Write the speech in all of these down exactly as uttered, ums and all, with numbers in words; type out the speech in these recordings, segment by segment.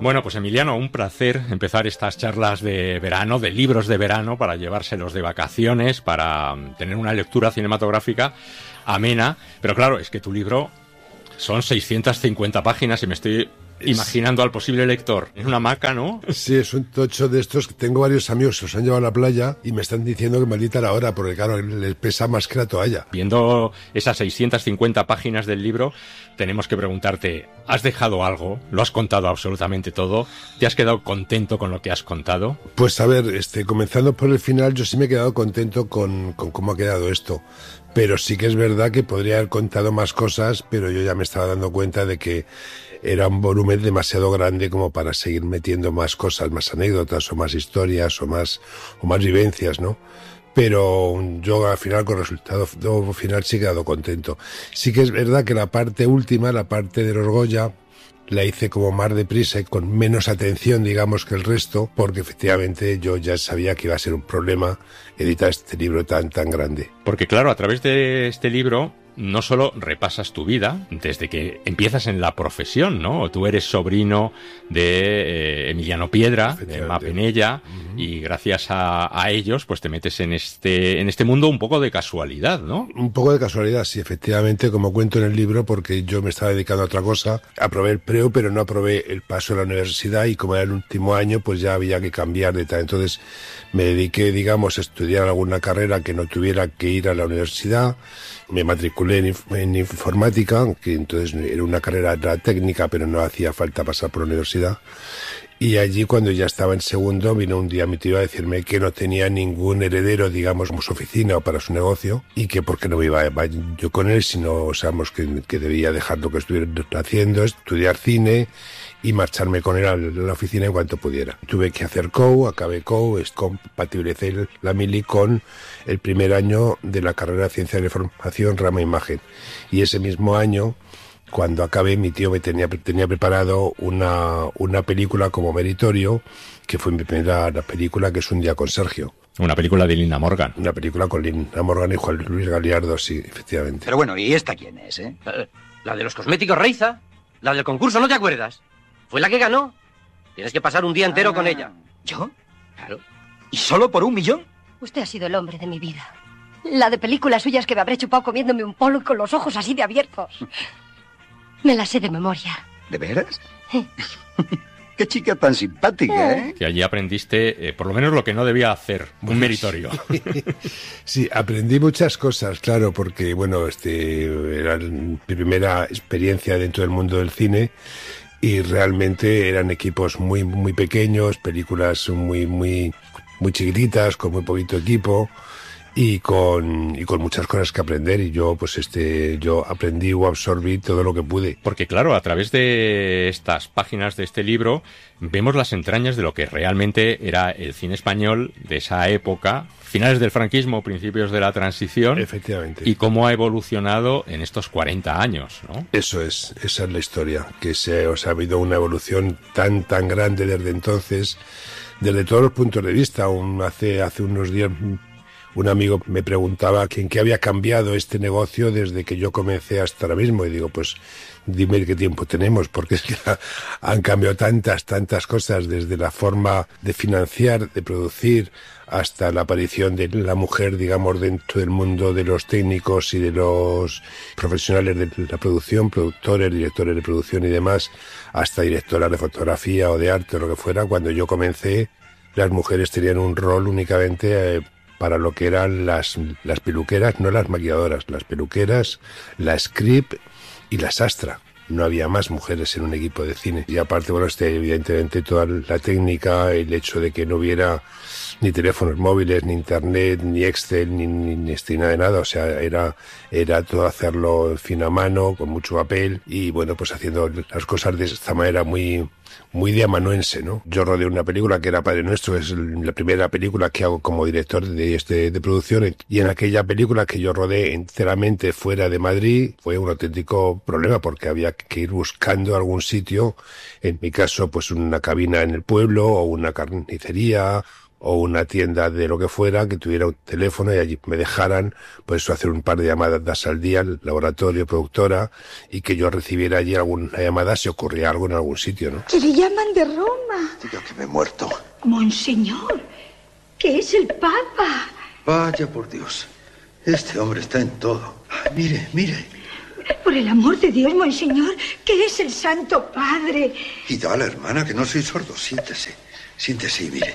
Bueno, pues Emiliano, un placer empezar estas charlas de verano, de libros de verano, para llevárselos de vacaciones, para tener una lectura cinematográfica amena. Pero claro, es que tu libro son seiscientas cincuenta páginas y me estoy imaginando al posible lector en una hamaca, ¿no? Sí, es un tocho de estos. Tengo varios amigos que los han llevado a la playa y me están diciendo que maldita la hora, porque claro, les pesa más que la toalla. Viendo esas seiscientas cincuenta páginas del libro, tenemos que preguntarte, ¿has dejado algo? ¿Lo has contado absolutamente todo? ¿Te has quedado contento con lo que has contado? Pues a ver, este, comenzando por el final, yo sí me he quedado contento con, con cómo ha quedado esto. Pero sí que es verdad que podría haber contado más cosas, pero yo ya me estaba dando cuenta de que era un volumen demasiado grande como para seguir metiendo más cosas, más anécdotas o más historias o más, o más vivencias, ¿no? Pero yo al final, con el resultado final, sí he quedado contento. Sí que es verdad que la parte última, la parte de los Goya, la hice como más deprisa y con menos atención, digamos, que el resto, porque efectivamente yo ya sabía que iba a ser un problema editar este libro tan, tan grande. Porque claro, a través de este libro no solo repasas tu vida desde que empiezas en la profesión, ¿no? Tú eres sobrino de eh, Emiliano Piedra, de Ma Penella, uh-huh. Y gracias a, a ellos, pues te metes en este en este mundo un poco de casualidad, ¿no? Un poco de casualidad, sí, efectivamente, como cuento en el libro, porque yo me estaba dedicando a otra cosa. Aprobé el preu, pero no aprobé el paso a la universidad, y como era el último año, pues ya había que cambiar de tal. Entonces me dediqué, digamos, a estudiar alguna carrera que no tuviera que ir a la universidad. Me matriculé en, inf- en informática, que entonces era una carrera era técnica, pero no hacía falta pasar por la universidad. Y allí, cuando ya estaba en segundo, vino un día mi tío a decirme que no tenía ningún heredero, digamos, como su oficina o para su negocio, y que por qué no me iba yo con él, sino, o sea, que, que debía dejar lo que estuviera haciendo, estudiar cine y marcharme con él a la oficina en cuanto pudiera. Tuve que hacer C O U, acabé C O U, compatibilicé la mili con el primer año de la carrera de Ciencia de la Información, rama Imagen. Y ese mismo año, cuando acabé, mi tío me tenía, tenía preparado una, una película como meritorio, que fue mi primera la película, que es Un día con Sergio. Una película de Lina Morgan. Una película con Lina Morgan y Juan Luis Galiardo, sí, efectivamente. Pero bueno, ¿y esta quién es, eh? La de los cosméticos Reiza, la del concurso, ¿no te acuerdas? Fue la que ganó. Tienes que pasar un día entero ah. con ella. ¿Yo? Claro. ¿Y solo por un millón? Usted ha sido el hombre de mi vida. La de películas suyas que me habré chupado comiéndome un polo y con los ojos así de abiertos. Me la sé de memoria. ¿De veras? Qué chica tan simpática, ¿eh? Que allí aprendiste, eh, por lo menos lo que no debía hacer, un meritorio. Sí, aprendí muchas cosas, claro, porque, bueno, este era mi primera experiencia dentro del mundo del cine. Y realmente eran equipos muy muy pequeños, películas muy muy muy chiquititas, con muy poquito equipo y con y con muchas cosas que aprender. Y yo pues este yo aprendí o absorbí todo lo que pude. Porque claro, a través de estas páginas de este libro vemos las entrañas de lo que realmente era el cine español de esa época, finales del franquismo, principios de la transición. Efectivamente. Y cómo ha evolucionado en estos cuarenta años, ¿no? Eso es, esa es la historia, que se, o sea, ha habido una evolución tan, tan grande desde entonces, desde todos los puntos de vista. Un, hace, hace unos días un amigo me preguntaba en qué había cambiado este negocio desde que yo comencé hasta ahora mismo, y digo, pues dime qué tiempo tenemos, porque es que han cambiado tantas, tantas cosas, desde la forma de financiar, de producir, hasta la aparición de la mujer, digamos, dentro del mundo de los técnicos y de los profesionales de la producción, productores, directores de producción y demás, hasta directoras de fotografía o de arte o lo que fuera. Cuando yo comencé, las mujeres tenían un rol únicamente eh, para lo que eran las, las peluqueras, no las maquilladoras, las peluqueras, la script y la sastra. No había más mujeres en un equipo de cine. Y aparte, bueno, este, evidentemente toda la técnica, el hecho de que no hubiera ni teléfonos móviles, ni internet, ni Excel, ni, ni, ni este, nada de nada. O sea, era, era todo hacerlo en fin a mano, con mucho papel, y bueno, pues haciendo las cosas de esta manera muy, muy de amanuense, ¿no? Yo rodé una película que era Padre Nuestro, es la primera película que hago como director de, este, de producción, y en aquella película que yo rodé enteramente fuera de Madrid fue un auténtico problema, porque había que ir buscando algún sitio, en mi caso pues una cabina en el pueblo o una carnicería o una tienda de lo que fuera que tuviera un teléfono y allí me dejaran pues hacer un par de llamadas al día al laboratorio, productora, y que yo recibiera allí alguna llamada si ocurría algo en algún sitio, ¿no? Que le llaman de Roma. Diga que me he muerto. Monseñor, que es el Papa. Vaya por Dios. Este hombre está en todo. Ay, mire, mire. Por el amor de Dios, Monseñor, que es el Santo Padre. Y dale, hermana, que no soy sordo. Siéntese. Siéntese y mire.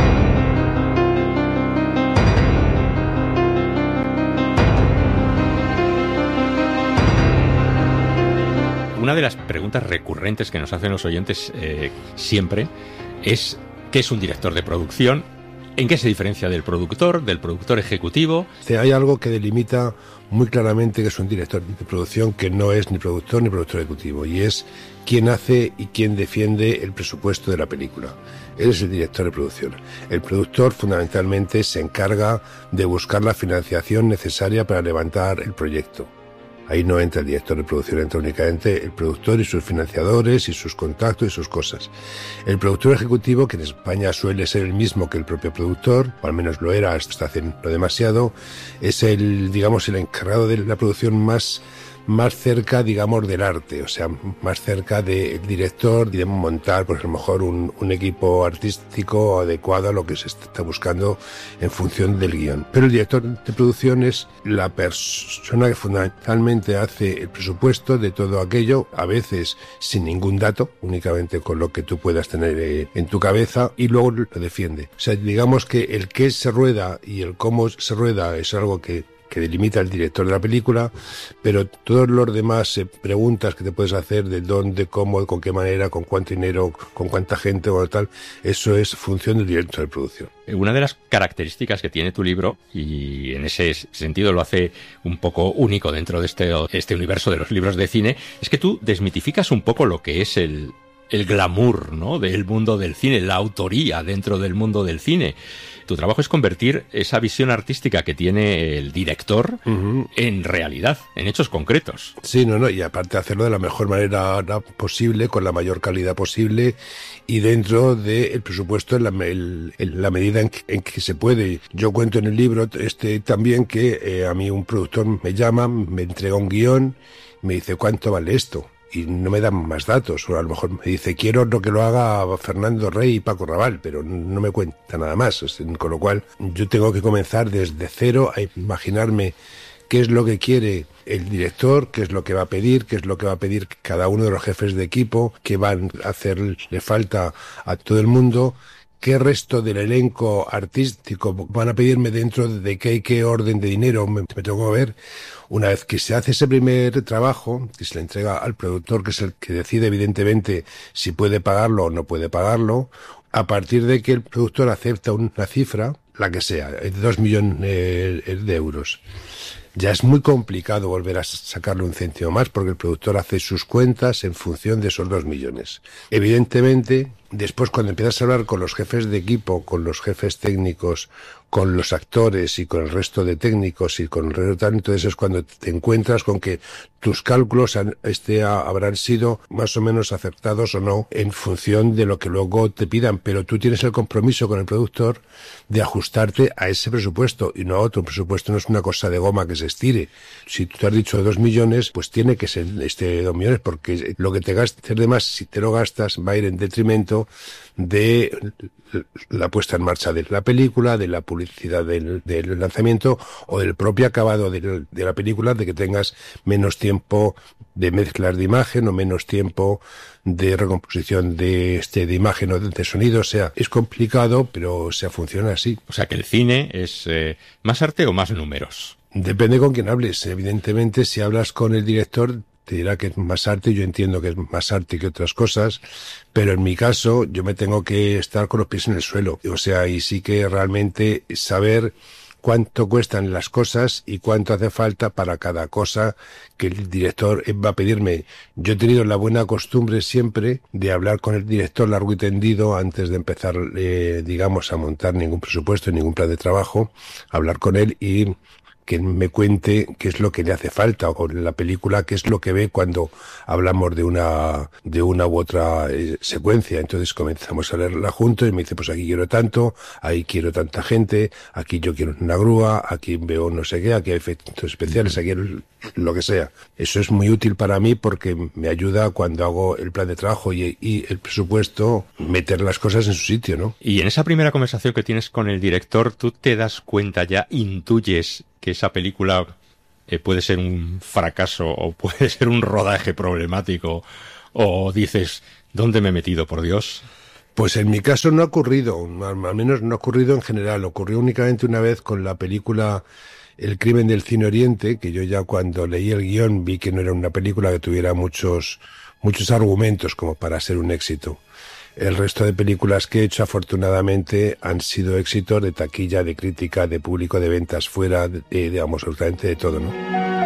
Una de las preguntas recurrentes que nos hacen los oyentes eh, siempre es ¿qué es un director de producción? ¿En qué se diferencia del productor, del productor ejecutivo? Hay algo que delimita muy claramente que es un director de producción que no es ni productor ni productor ejecutivo, y es quién hace y quién defiende el presupuesto de la película. Él es el director de producción. El productor fundamentalmente se encarga de buscar la financiación necesaria para levantar el proyecto. Ahí no entra el director de producción, entra únicamente el productor y sus financiadores y sus contactos y sus cosas. El productor ejecutivo, que en España suele ser el mismo que el propio productor, o al menos lo era hasta hace no demasiado, es el, digamos, el encargado de la producción más más cerca, digamos, del arte, o sea, más cerca del director y de montar, pues a lo mejor un, un equipo artístico adecuado a lo que se está buscando en función del guión. Pero el director de producción es la persona que fundamentalmente hace el presupuesto de todo aquello, a veces sin ningún dato, únicamente con lo que tú puedas tener eh, en tu cabeza, y luego lo defiende. O sea, digamos que el qué se rueda y el cómo se rueda es algo que que delimita el director de la película, pero todos los demás eh, preguntas que te puedes hacer de dónde, cómo, con qué manera, con cuánto dinero, con cuánta gente o tal, eso es función del director de producción. Una de las características que tiene tu libro, y en ese sentido lo hace un poco único dentro de este, este universo de los libros de cine, es que tú desmitificas un poco lo que es el, el glamour, ¿no?, del mundo del cine, la autoría dentro del mundo del cine. Tu trabajo es convertir esa visión artística que tiene el director uh-huh. en realidad, en hechos concretos. Sí, no, no, y aparte hacerlo de la mejor manera posible, con la mayor calidad posible y dentro del presupuesto en la, el, en la medida en que, en que se puede. Yo cuento en el libro este también que eh, a mí un productor me llama, me entrega un guión, me dice ¿cuánto vale esto? Y no me dan más datos, o a lo mejor me dice quiero lo que lo haga Fernando Rey y Paco Raval, pero no me cuenta nada más, con lo cual yo tengo que comenzar desde cero a imaginarme qué es lo que quiere el director, qué es lo que va a pedir, qué es lo que va a pedir cada uno de los jefes de equipo, qué van a hacerle falta a todo el mundo, qué resto del elenco artístico van a pedirme dentro de qué, qué orden de dinero me, me tengo que ver. Una vez que se hace ese primer trabajo, que se le entrega al productor, que es el que decide evidentemente si puede pagarlo o no puede pagarlo, a partir de que el productor acepta una cifra, la que sea, de dos millones de euros, ya es muy complicado volver a sacarle un céntimo más porque el productor hace sus cuentas en función de esos dos millones. Evidentemente, después cuando empiezas a hablar con los jefes de equipo, con los jefes técnicos, con los actores y con el resto de técnicos y con el resto de tal, entonces es cuando te encuentras con que tus cálculos han, este, habrán sido más o menos acertados o no en función de lo que luego te pidan, pero tú tienes el compromiso con el productor de ajustarte a ese presupuesto y no a otro. Un presupuesto no es una cosa de goma que se estire. Si tú te has dicho dos millones, pues tiene que ser este dos millones, porque lo que te gastes de más, si te lo gastas, va a ir en detrimento de la puesta en marcha de la película, de la publicidad del, del lanzamiento o del propio acabado de, de la película, de que tengas menos tiempo de mezclar de imagen o menos tiempo de recomposición de este de imagen o de, de sonido. O sea, es complicado, pero o sea, funciona así. O sea, que el cine es eh, más arte o más números. Depende con quién hables. Evidentemente, si hablas con el director, te dirá que es más arte, yo entiendo que es más arte que otras cosas, pero en mi caso yo me tengo que estar con los pies en el suelo, o sea, y sí que realmente saber cuánto cuestan las cosas y cuánto hace falta para cada cosa que el director va a pedirme. Yo he tenido la buena costumbre siempre de hablar con el director largo y tendido antes de empezar, eh, digamos, a montar ningún presupuesto, ningún plan de trabajo, hablar con él y que me cuente qué es lo que le hace falta, o con la película qué es lo que ve cuando hablamos de una de una u otra eh, secuencia. Entonces comenzamos a leerla juntos y me dice, pues aquí quiero tanto, ahí quiero tanta gente, aquí yo quiero una grúa, aquí veo no sé qué, aquí hay efectos especiales, aquí lo que sea. Eso es muy útil para mí porque me ayuda cuando hago el plan de trabajo y, y el presupuesto, meter las cosas en su sitio, ¿no? Y en esa primera conversación que tienes con el director, ¿tú te das cuenta ya, intuyes que esa película eh, puede ser un fracaso o puede ser un rodaje problemático, o dices, ¿dónde me he metido, por Dios? Pues en mi caso no ha ocurrido, al menos no ha ocurrido en general. Ocurrió únicamente una vez con la película El crimen del Cine Oriente, que yo ya cuando leí el guión vi que no era una película que tuviera muchos muchos argumentos como para ser un éxito. El resto de películas que he hecho, afortunadamente, han sido éxitos de taquilla, de crítica, de público, de ventas fuera, de, de, digamos, absolutamente de todo, ¿no?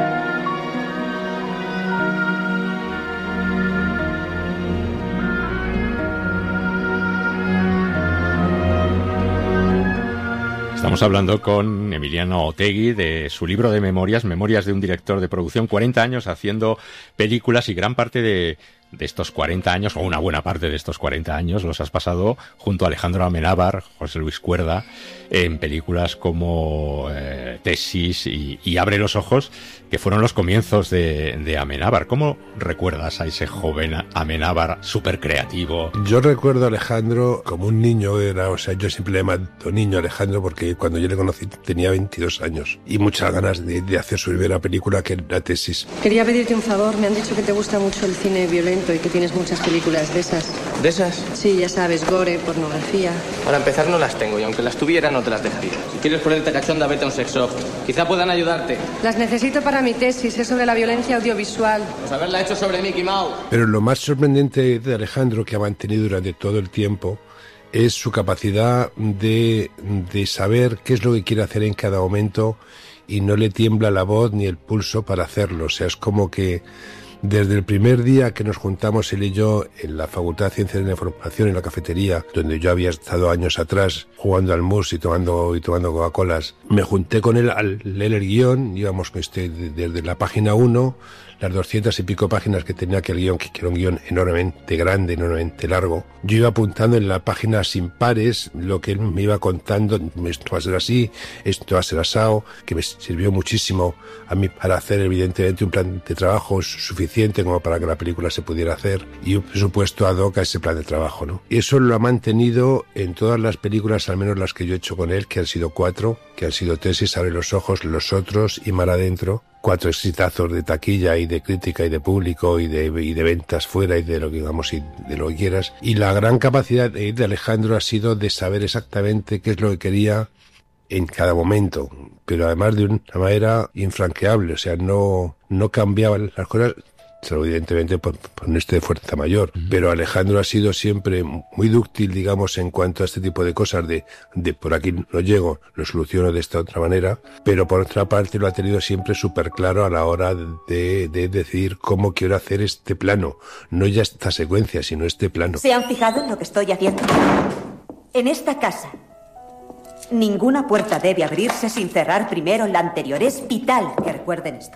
Estamos hablando con Emiliano Otegi de su libro de memorias, Memorias de un director de producción, cuarenta años haciendo películas, y gran parte de, de estos cuarenta años, o una buena parte de estos cuarenta años, los has pasado junto a Alejandro Amenábar, José Luis Cuerda, en películas como eh, Tesis y, y Abre los ojos, que fueron los comienzos de, de Amenábar. ¿Cómo recuerdas a ese joven Amenábar súper creativo? Yo recuerdo a Alejandro como un niño, era, o sea, yo siempre le llamo niño Alejandro porque cuando yo le conocí tenía veintidós años y muchas ganas de, de hacer su primera película, que era Tesis. Quería pedirte un favor, me han dicho que te gusta mucho el cine violento y que tienes muchas películas de esas. ¿De esas? Sí, ya sabes, gore, pornografía. Para empezar no las tengo y aunque las tuviera no te las dejaría. Si quieres ponerte cachonda, vete a un sex shop. Quizá puedan ayudarte. Las necesito para mi tesis, es sobre la violencia audiovisual. Pues haberla hecho sobre Mickey Mouse. Pero lo más sorprendente de Alejandro, que ha mantenido durante todo el tiempo, es su capacidad de, de saber qué es lo que quiere hacer en cada momento y no le tiembla la voz ni el pulso para hacerlo. O sea, es como que desde el primer día que nos juntamos él y yo en la Facultad de Ciencias de la Información, en la cafetería, donde yo había estado años atrás jugando al mus y tomando, y tomando Coca-Colas, me junté con él al leer el guión, íbamos este, desde la página uno, las doscientas y pico páginas que tenía aquel guión, que era un guión enormemente grande, enormemente largo. Yo iba apuntando en la página sin pares lo que él me iba contando, esto va a ser así, esto va a ser asado, que me sirvió muchísimo a mí para hacer evidentemente un plan de trabajo suficiente como para que la película se pudiera hacer y un presupuesto ad hoc a ese plan de trabajo, ¿no? Y eso lo ha mantenido en todas las películas, al menos las que yo he hecho con él, que han sido cuatro, que han sido Tesis, Abre los ojos, Los Otros y Mar Adentro. Cuatro exitazos de taquilla y de crítica y de público y de, y de ventas fuera y de lo que digamos y de lo que quieras. Y la gran capacidad de, de Alejandro ha sido de saber exactamente qué es lo que quería en cada momento, pero además de una manera infranqueable, o sea, no, no cambiaban las cosas, salvo evidentemente por, por un este de fuerza mayor. Uh-huh. Pero Alejandro ha sido siempre muy dúctil, digamos, en cuanto a este tipo de cosas, de, de por aquí no llego, lo soluciono de esta otra manera, pero por otra parte lo ha tenido siempre súper claro a la hora de, de decidir cómo quiero hacer este plano, no ya esta secuencia, sino este plano. ¿Se han fijado en lo que estoy haciendo? En esta casa, ninguna puerta debe abrirse sin cerrar primero la anterior. Es vital que recuerden esto.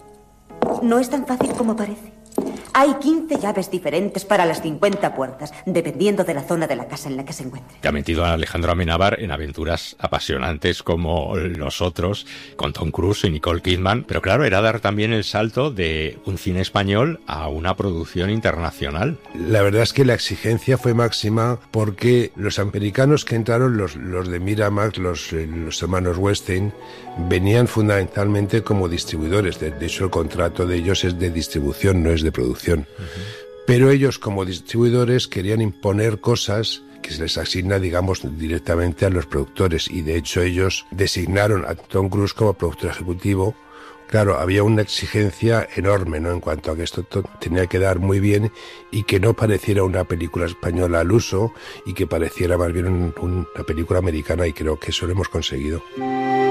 No es tan fácil como parece. Hay quince llaves diferentes para las cincuenta puertas, dependiendo de la zona de la casa en la que se encuentre. Te ha metido a Alejandro Amenábar en aventuras apasionantes como Los Otros, con Tom Cruise y Nicole Kidman, pero claro, era dar también el salto de un cine español a una producción internacional. La verdad es que la exigencia fue máxima porque los americanos que entraron, los, los de Miramax, los, los hermanos Weinstein, venían fundamentalmente como distribuidores. De, de hecho, el contrato de ellos es de distribución, no es de producción. Uh-huh. Pero ellos como distribuidores querían imponer cosas que se les asigna, digamos, directamente a los productores, y de hecho ellos designaron a Tom Cruise como productor ejecutivo. Claro, había una exigencia enorme, ¿no?, en cuanto a que esto tenía que dar muy bien y que no pareciera una película española al uso y que pareciera más bien un, una película americana, y creo que eso lo hemos conseguido.